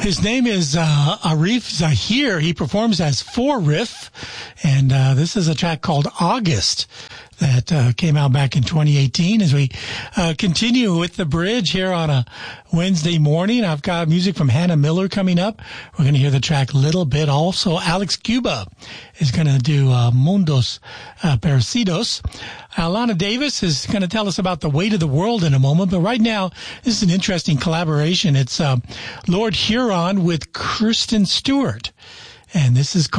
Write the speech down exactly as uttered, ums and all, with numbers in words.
His name is uh, Arif Zahir. He performs as Four Riff, and uh, this is a track called August that uh, came out back in twenty eighteen. As we uh, continue with the bridge here on a Wednesday morning, I've got music from Hannah Miller coming up. We're going to hear the track Little Bit. Also, Alex Cuba is going to do uh, Mundos uh, Parecidos. Alana Davis is going to tell us about the weight of the world in a moment. But right now, this is an interesting collaboration. It's uh, Lord Huron with Kristen Stewart. And this is called